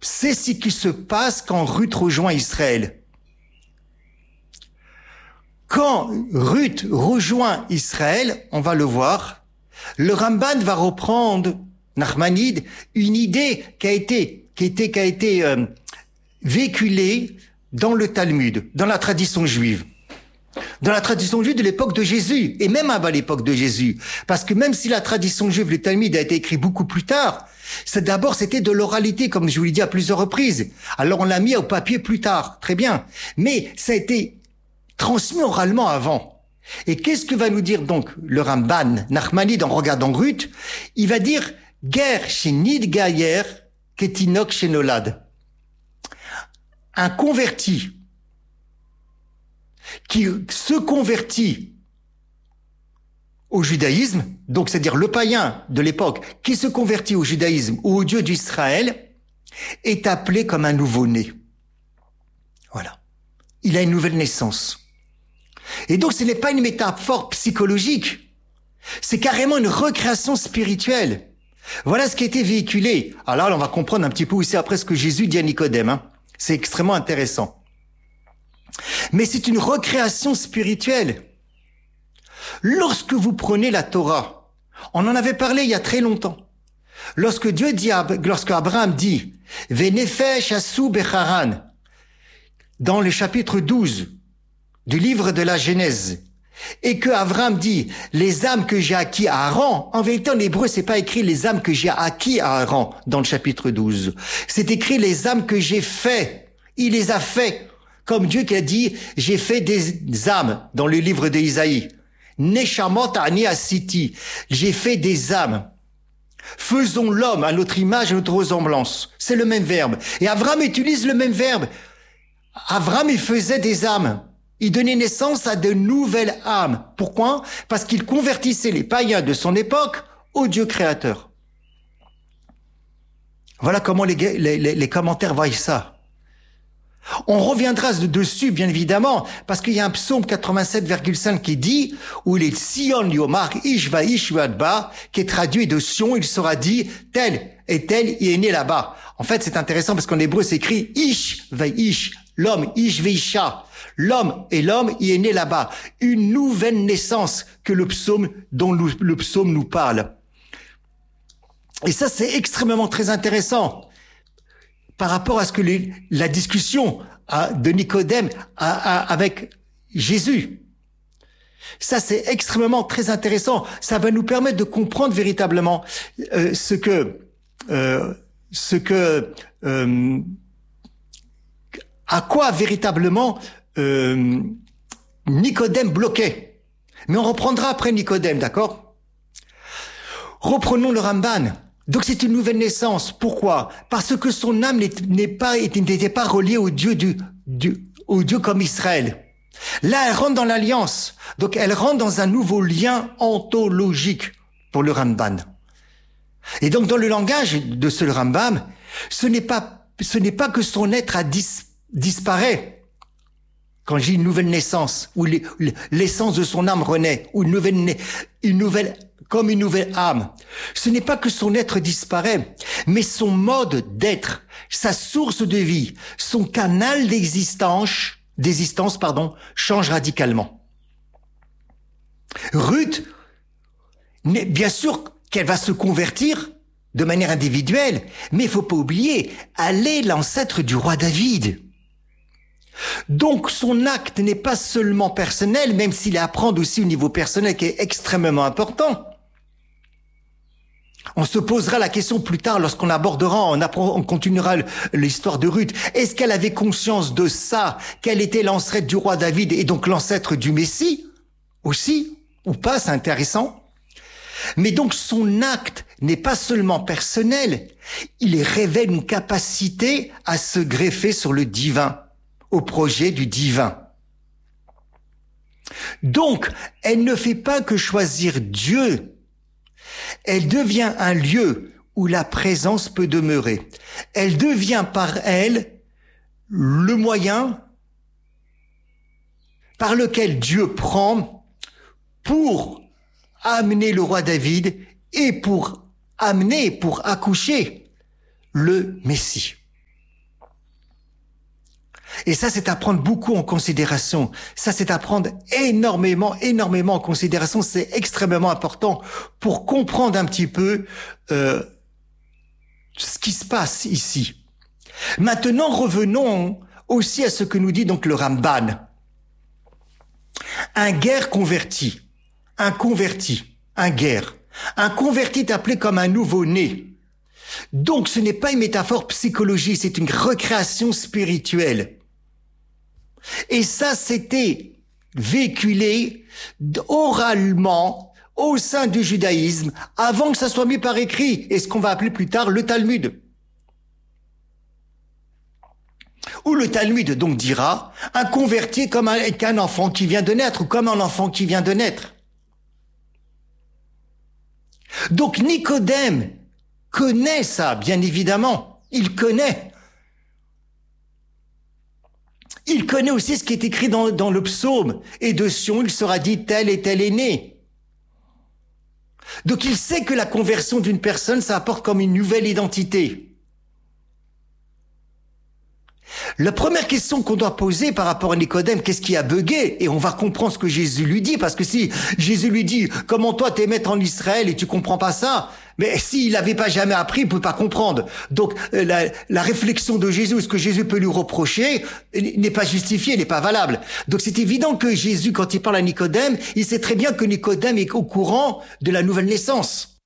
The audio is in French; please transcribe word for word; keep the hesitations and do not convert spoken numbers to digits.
c'est ce qui se passe quand Ruth rejoint Israël. Quand Ruth rejoint Israël, on va le voir, le Ramban va reprendre, Nachmanide, une idée qui a été, qui a été, qui a été euh, véhiculée dans le Talmud, dans la tradition juive. Dans la tradition juive de l'époque de Jésus, et même avant l'époque de Jésus. Parce que même si la tradition juive, le Talmud, a été écrit beaucoup plus tard, c'est d'abord, c'était de l'oralité, comme je vous l'ai dit à plusieurs reprises. Alors on l'a mis au papier plus tard, très bien. Mais ça a été transmis oralement avant. Et qu'est-ce que va nous dire donc le Ramban, Nachmanide, en regardant Ruth? Il va dire, Ger shenid gayer ketinok shenolad. Un converti qui se convertit au judaïsme, donc c'est-à-dire le païen de l'époque qui se convertit au judaïsme ou au Dieu d'Israël, est appelé comme un nouveau-né. Voilà. Il a une nouvelle naissance. Et donc ce n'est pas une métaphore psychologique, c'est carrément une recréation spirituelle. Voilà ce qui a été véhiculé. Alors là, on va comprendre un petit peu aussi après ce que Jésus dit à Nicodème. Hein. C'est extrêmement intéressant. Mais c'est une recréation spirituelle. Lorsque vous prenez la Torah, on en avait parlé il y a très longtemps. Lorsque Dieu dit, lorsque Abraham dit, Venefesh asu becharan, dans le chapitre douze du livre de la Genèse, et que Abraham dit, les âmes que j'ai acquis à Haran, en vérité en hébreu c'est pas écrit les âmes que j'ai acquis à Haran dans le chapitre douze. C'est écrit les âmes que j'ai fait. Il les a fait. Comme Dieu qui a dit, j'ai fait des âmes dans le livre d'Isaïe. Neshamot ani asiti. J'ai fait des âmes. Faisons l'homme à notre image et à notre ressemblance. C'est le même verbe. Et Abraham utilise le même verbe. Abraham, il faisait des âmes. Il donnait naissance à de nouvelles âmes. Pourquoi? Parce qu'il convertissait les païens de son époque au Dieu créateur. Voilà comment les, les, les, les commentaires voient ça. On reviendra dessus, bien évidemment, parce qu'il y a un psaume quatre-vingt-sept virgule cinq qui dit, où il est Sion Yomar Ish va Ish Vadba, qui est traduit de Sion, il sera dit, tel et tel, il est né là-bas. En fait, c'est intéressant parce qu'en hébreu, c'est écrit Ish va Ish, l'homme, Ish veisha. L'homme et l'homme, il est né là-bas. Une nouvelle naissance que le psaume, dont le, le psaume nous parle. Et ça, c'est extrêmement très intéressant. Par rapport à ce que les, la discussion à, de Nicodème à, à, avec Jésus. Ça, c'est extrêmement très intéressant. Ça va nous permettre de comprendre véritablement euh, ce que, euh, ce que, euh, à quoi véritablement euh, Nicodème bloquait. Mais on reprendra après Nicodème, d'accord? Reprenons le Ramban. Donc c'est une nouvelle naissance. Pourquoi? Parce que son âme n'est pas, n'était pas reliée au Dieu du, du, au Dieu comme Israël. Là, elle rentre dans l'alliance. Donc elle rentre dans un nouveau lien ontologique pour le Ramban. Et donc dans le langage de ce Rambam, ce n'est pas, ce n'est pas que son être a dis, disparaît. Quand j'ai une nouvelle naissance, où l'essence de son âme renaît, ou une nouvelle, une nouvelle comme une nouvelle âme. Ce n'est pas que son être disparaît, mais son mode d'être, sa source de vie, son canal d'existence, d'existence, pardon, change radicalement. Ruth, bien sûr qu'elle va se convertir de manière individuelle, mais il faut pas oublier, elle est l'ancêtre du roi David. Donc son acte n'est pas seulement personnel, même s'il est à prendre aussi au niveau personnel qui est extrêmement important. On se posera la question plus tard lorsqu'on abordera, on, apprend, on continuera l'histoire de Ruth. Est-ce qu'elle avait conscience de ça, qu'elle était l'ancêtre du roi David et donc l'ancêtre du Messie aussi, ou pas, c'est intéressant. Mais donc son acte n'est pas seulement personnel, il révèle une capacité à se greffer sur le divin, au projet du divin. Donc, elle ne fait pas que choisir Dieu. Elle devient un lieu où la présence peut demeurer. Elle devient par elle le moyen par lequel Dieu prend pour amener le roi David et pour amener, pour accoucher le Messie. Et ça, c'est à prendre beaucoup en considération. Ça, c'est à prendre énormément, énormément en considération. C'est extrêmement important pour comprendre un petit peu euh, ce qui se passe ici. Maintenant, revenons aussi à ce que nous dit donc le Ramban. Un guerre converti, un converti, un guerre. Un converti est appelé comme un nouveau-né. Donc, ce n'est pas une métaphore psychologique, c'est une recréation spirituelle. Et ça, c'était véhiculé oralement au sein du judaïsme avant que ça soit mis par écrit, et ce qu'on va appeler plus tard le Talmud. Où le Talmud donc dira un converti comme un, qu'un enfant qui vient de naître ou comme un enfant qui vient de naître. Donc Nicodème connaît ça, bien évidemment. Il connaît. Il connaît aussi ce qui est écrit dans, dans le psaume. Et de Sion, il sera dit tel et tel est né. Donc il sait que la conversion d'une personne, ça apporte comme une nouvelle identité. La première question qu'on doit poser par rapport à Nicodème, qu'est-ce qui a bugué? Et on va comprendre ce que Jésus lui dit, parce que si Jésus lui dit, comment toi t'es maître en Israël et tu comprends pas ça, mais s'il n'avait pas jamais appris, il peut pas comprendre. Donc la, la réflexion de Jésus, ce que Jésus peut lui reprocher, n'est pas justifiée, n'est pas valable. Donc c'est évident que Jésus, quand il parle à Nicodème, il sait très bien que Nicodème est au courant de la nouvelle naissance.